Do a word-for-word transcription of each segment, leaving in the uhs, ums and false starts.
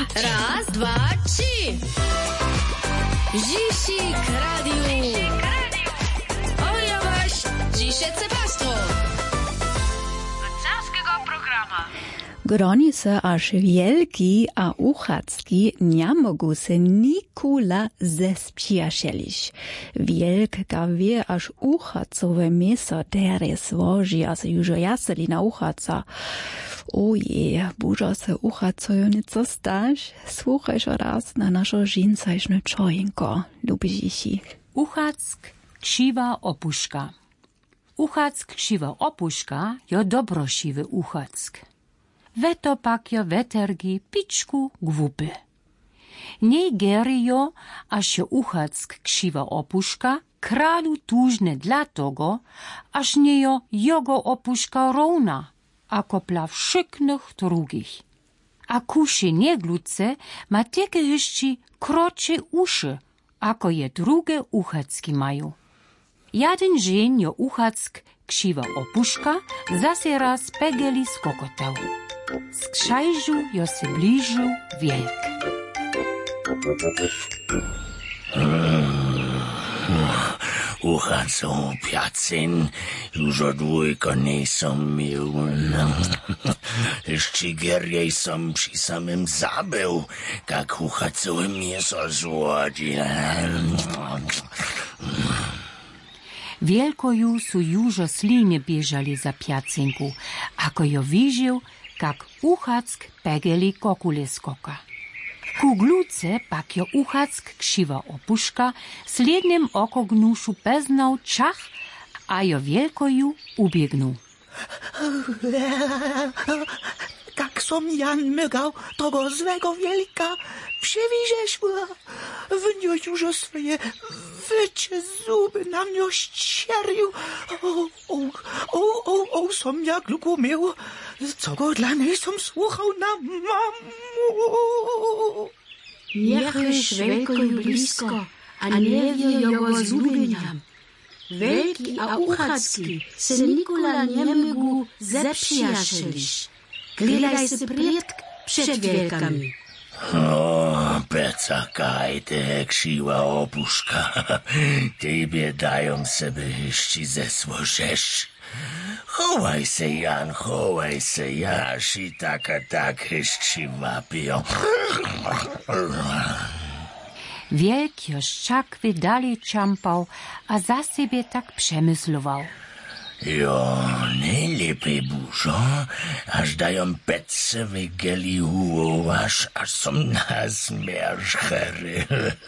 Raz, dwa, trzy. Zisik Radio. Oja waś, dzisiaj cepastwo. Carskiego programa. Gronice aż wielki a uchacki nie mogą se nikula zespiaszylić. Wielka wie aż uchacowe mięso dery złoży, a se już jaseli na uchaca. Oje, burza se uchacojo nieco stać. Słuchajsz raz na naszą żinczajszną czojinko, lubisz. Uchack krzywa opuszka. Uchack krzywa opuszka jo dobrosiwy uchack. Weto pak jo wetergi piczku gwupy. Nie gery jo, aż się uchack krzywa opuszka kradu tużne dla tego, aż nie jo jogo opuszka równa, a kopla wszyknych drugich. A kuszy nie gluce ma takie jeszcze krocze uszy, ako je drugie uchacki mają. Jeden dzień jo uchack krzywa opuszka zase raz pegeli skokotał. Z krzajżu jo se bliżył wielk. Uchacą piacyn już od dwójko nie są mił. Jeszcze gierjej są przy samym zabył, jak uchacą mięso złodzi. Wielkoju su już slinie bieżali za piacynku, ako jo widział, jak uchack pegeli kokule skoka. Ku gluce pak jo uchack krzywa opuszka sledniem oko gnuszu peznał czach, a jo wielkoju ubiegnął. Jak som Jan mygał tego złego wielka, przewidziesz w nią już swoje wycie zuby na mnie ścierił. O, o, o, o, o, som jak lukumiał, co go dla niej som słuchał na mamu. Niech wielkoju blisko, a nie wie jego zlubieniam. Wielki a uchacki se nikola nie mógł zeprzyjaźnić. Glidaj se predk przed wielkami. O, pecakaj, te krzywa opuszka. Tobie dają sobie jeszcze ze złożesz. Chowaj se, Jan, chowaj se, jaż i tak a tak jeszcze łapią. Wielk jo szczakwy dalej czampał, a za siebie tak przemyslował. Jo, najlepiej burzo, aż dają pecewy geli aż, aż są na zmierzchery.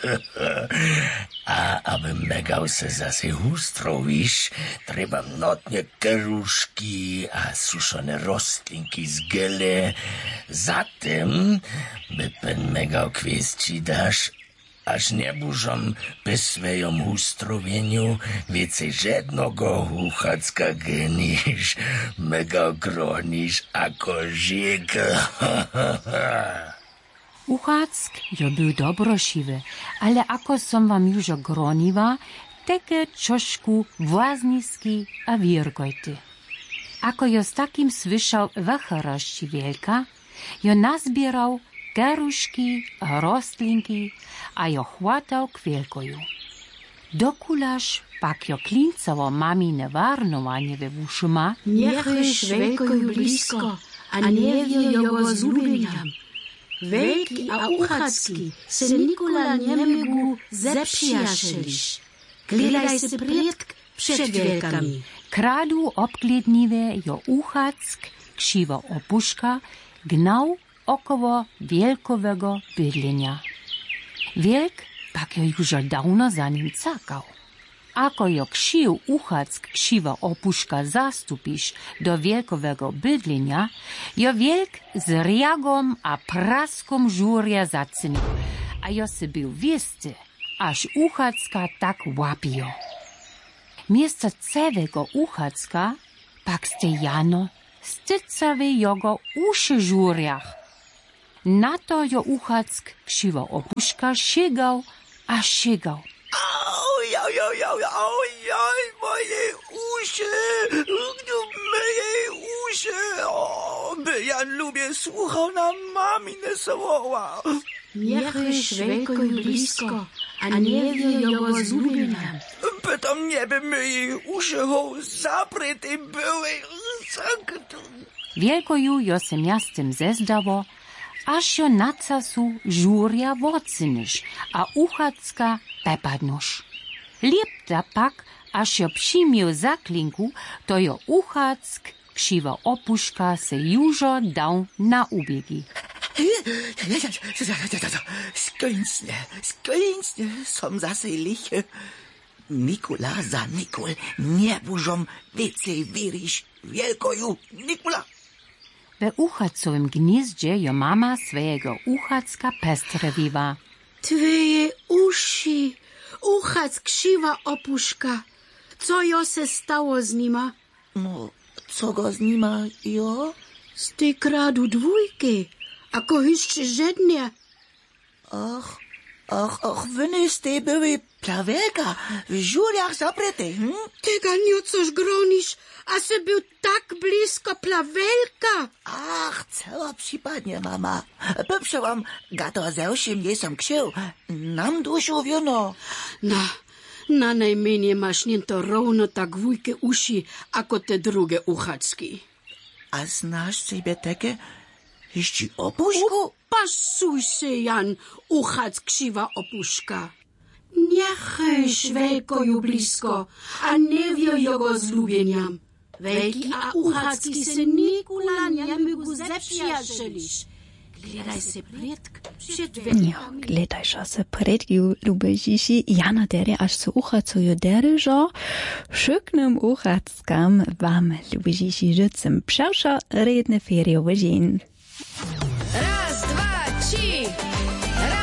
A aby megał se zase ustrowisz, trzeba notnie keruszki, a suszone rostlinki z gele. Zatem, by pen megał kwestii dasz, aż nie burzom bez swojom ustrowieniu więcej żadnego uchacka genisz, mega gronisz, ako żyk. Uchack jo był dobrosiwy, ale ako som wam już groniła, takie czoszku włazniski a wiergojty. Ako jo z takim słyszał wachorości wielka, jo nazbierał keruszki a rostlinki, a jo chłatał k wielkoju. Dokularz pak jo klincało mamine warnowanie we uszy ma. Niech wielkoju blisko, a nie wie jego zlubieniam. Wielki a uchacki se nikola nie mógł zeprzyjaźnić. Glidaj se predk przed wielkami. Kradu obglidniwe jo uchack krzywa opuszka gnał około wielkowego bydlenia. Wielk pak jo już dawno za nim cakał. Ako jo krzył uchack krzywa opuszka zastupisz do wielkowego bydlenia, jo wielk z riagom a praskom żurja zacynił, a jo se był wiesty, aż uchacka tak łapio. Miejsce całego uchacka pak stejano stycawy jego uszy żurjach. Na to jo uchack krzywa opuszka szygał a szygał. Oj, oj, oj, oj, oj, oj, moje uszy, moje uszy, o, by ja Jan lubię słuchał na mamine słowa. Niech Szwejkoju blisko, a nie wie jego zlubieniam. Pytam nieby myje uszy zapryty były. Wielkoju jo se miastem zezdało, aż jo na casu żuria wocynysz, a uchacka pepadnusz. Liepta pak, aż jo przymił zaklinku, to jo uchack, krzywa opuszka se jużo dał na ubiegi. Skończnie, skończnie, som zase liche. Nikula za Nikul, nie burzom więcej wirisz, wielkoju Nikula. We uchacowym gnieździe jo mama swojego uchacka pestrewiła. Twoje uszy, uchac krzywa opuszka. Co jo se stało z nima? No, co go z nima, jo? Z tej kradu dwójki, ako jeszcze żadnie. Ach, ach, ach, wyny z tej były plawelka w żuriach zapryty, hm? Tego nie coś gronisz, a se był tak blisko plawelka. Ach, cała przypadnie, mama. Poprzałam gato zewszym jesam księł, nam dusiu wiono. Na, na najmniej masz niento równo tak wujke uszy, ako te drugie uchacki. A znasz sobie takie jeszcze opuszku? Pasuj się, Jan, uchac krzywa opuszka. Niechaj Szwejkoju blisko, a nie wie jego zlubieniam. Wielki a uchacki se Nikula nie mógł zeprzjaźnić. Gledaj se predk przed Jo, wielkami. gledaj se predju lubežiši, Jana dere až su uchacuju dere, žo šuknum uchackam vam lubežiši žicem pšaša redne feriowe žin. Raz, dwa, trzy.